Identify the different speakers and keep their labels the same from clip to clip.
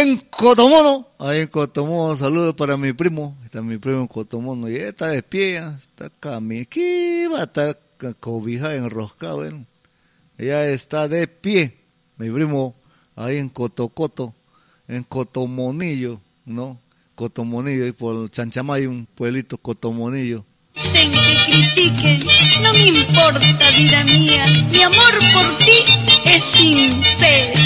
Speaker 1: en Cotomono. Ahí en Cotomono, saludos para mi primo. Está mi primo en Cotomono. Y está de pie, está caminando. Aquí va a estar cobijada, enroscada, bueno. Ella está de pie. Mi primo, ahí en Cotocoto, en Cotomonillo, ¿no? Cotomonillo, y por Chanchamay, un pueblito Cotomonillo.
Speaker 2: Den que critiquen, no me importa, vida mía. Mi amor por ti es sincero.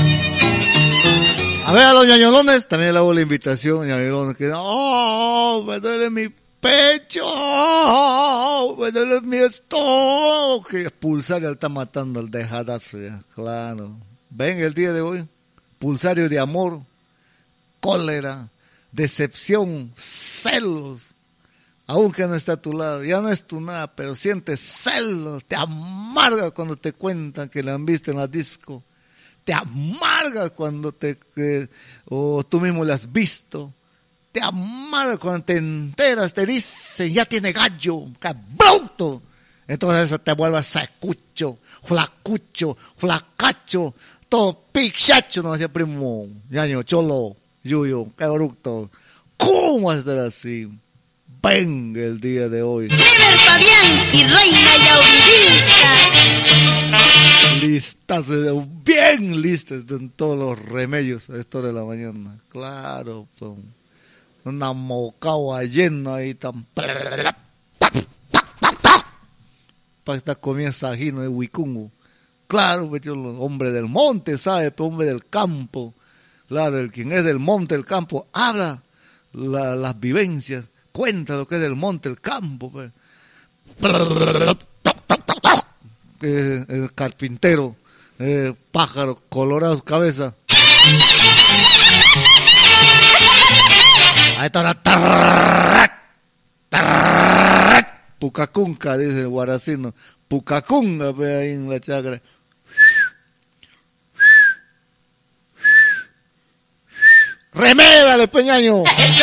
Speaker 1: A ver, a los ñañolones, también le hago la invitación, ñañolones, que ¡oh! Me duele mi pecho, ¡oh! Me duele mi estómago, que Pulsario está matando al dejadazo, ya, claro. Ven el día de hoy, Pulsario de amor, cólera, decepción, celos, aunque no está a tu lado, ya no es tu nada, pero sientes celos, te amarga cuando te cuentan que la han visto en la disco. Te amargas cuando o tú mismo la has visto. Te amargas cuando te enteras, te dicen, ya tiene gallo, ¡qué bruto! Entonces eso te vuelve secucho, flacucho, flacacho, todo pichacho, no decía primo, ñaño, cholo, yuyo, qué bruto. ¿Cómo vas a estar así? Venga el día de hoy.
Speaker 2: Ever Fabián y Reina Yauridita.
Speaker 1: Listas, bien listas en todos los remedios a esta hora de la mañana. Claro, pues, una mocagua llena ahí tan... Para estar comiendo sajino de huicungo. Claro, pues yo, hombre del monte, ¿sabe? Pues, hombre del campo. Claro, el quien es del monte, del campo, habla las vivencias, cuenta lo que es del monte, el campo. Pues. El carpintero, pájaro colorado su cabeza. Ahí está la pucacunca, dice el guaracino. Pucacunga, ve ahí en la chacra. Remédale, peñaño.